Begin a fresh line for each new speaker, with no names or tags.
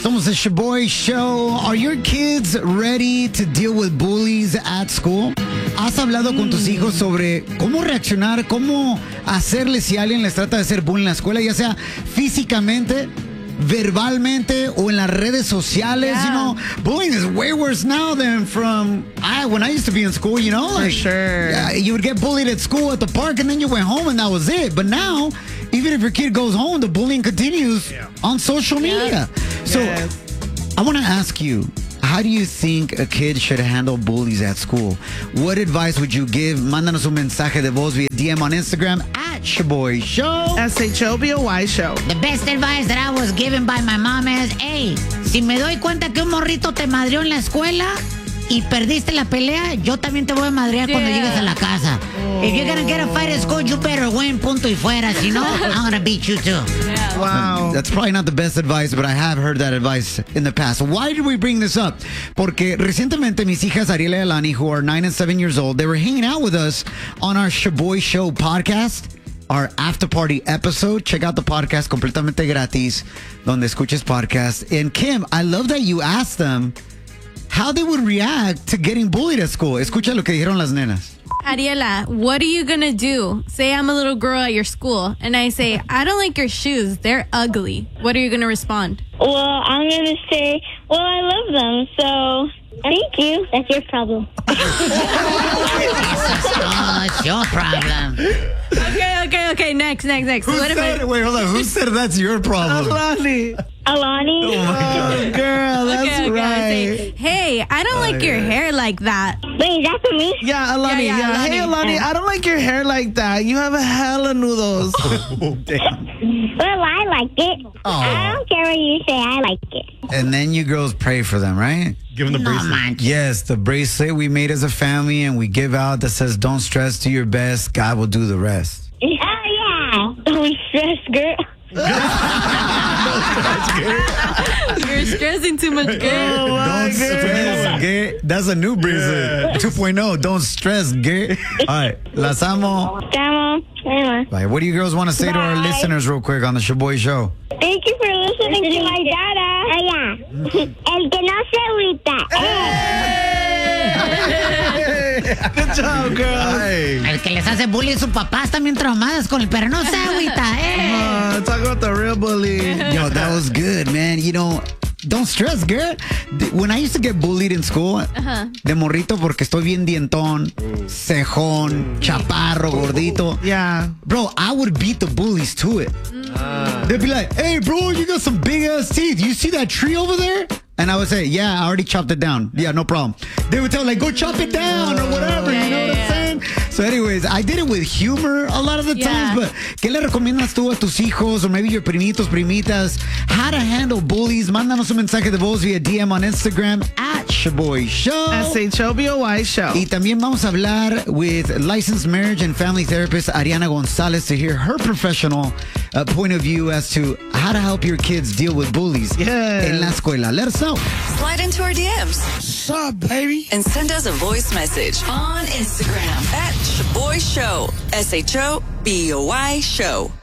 Somos the Shaboy Show. Are your kids ready to deal with bullies at school? ¿Has hablado con tus hijos sobre cómo reaccionar, cómo hacerle si alguien les trata de hacer bullying en la escuela, ya sea físicamente, verbalmente o en las redes sociales?
Yeah.
You know, bullying is way worse now than when I used to be in school, you know?
For sure.
Yeah, you would get bullied at school, at the park, and then you went home and that was it. But now, even if your kid goes home, the bullying continues on social media. So I want to ask you, how do you think a kid should handle bullies at school? What advice would you give? Mándanos un mensaje de voz via DM on Instagram at Shaboy Show.
SHOBOY Show.
The best advice that I was given by my mom is, hey, si me doy cuenta que un morrito te madreó en la escuela y perdiste la pelea, yo también te voy a madrear cuando llegues a la casa. If you're gonna get a fight at school, you better win, punto y fuera. Si no, I'm gonna beat you too.
Wow.
That's probably not the best advice, but I have heard that advice in the past. Why did we bring this up? Porque recientemente mis hijas Ariela y Alani, who are 9 and 7 years old, they were hanging out with us on our Shaboy Show podcast, our after party episode. Check out the podcast completamente gratis, donde escuches podcast. And Kim, I love that you asked them how they would react to getting bullied at school. Escucha lo que dijeron las nenas.
Ariela, what are you going to do? Say I'm a little girl at your school, and I say, I don't like your shoes. They're ugly. What are you going to respond?
Well, I'm going to say, well, I love them, so thank you. That's your problem.
Oh, it's your problem.
Okay. Next.
Who said, wait, hold on. Who said that's your problem?
Alani.
Alani?
Oh, my God.
Girl, that's
Okay, I
right.
say, hey, I don't like your hair like that.
Wait, is that for me?
Yeah, Alani.
Yeah,
Yeah, hey, Alani, I don't like your hair like that. You have a hella noodles.
Oh, damn.
Well, I like it.
Oh.
I don't care what you say. I like it.
And then you girls pray for them, right?
Give them the bracelet.
man.
Yes, the bracelet we made as a family and we give out that says, don't stress, do your best. God will do the rest.
Oh, yeah. Don't stress, girl.
You're stressing too much, girl.
Don't stress, gay. That's a new bracelet. 2.0. Don't stress, gay. All right. Las amo.
Come on.
Bye. What do you girls want to say to our
Bye.
listeners real quick on the Shaboy Show?
Thank you for listening to my dada. Oh, yeah. El que no se agüita.
Good job, girl.
Hey.
El que les hace bullying sus papás también traumadas con el pero no se agüita,
Talk about the real bully.
Yo, that was good, man. You know, don't stress, girl. When I used to get bullied in school, de morrito porque estoy bien dientón, cejón, chaparro, gordito.
Yeah.
Bro, I would beat the bullies to it. They'd be like, hey, bro, you got some big ass teeth. You see that tree over there? And I would say, yeah, I already chopped it down. Yeah, no problem. They would tell, like, go chop it down or whatever. You know what I'm saying? So anyways, I did it with humor a lot of the times, but ¿qué le recomiendas tú a tus hijos or maybe your primitos, primitas? How to handle bullies? Mándanos un mensaje de voz via DM on Instagram at Shaboy Show.
SHOBOY Show.
Y también vamos a hablar with licensed marriage and family therapist Ariana Gonzalez to hear her professional point of view as to how to help your kids deal with bullies en la escuela. Let us know.
Slide into our DMs.
What's up, baby?
And send us a voice message on Instagram at Shaboy Show. SHOBOY Show.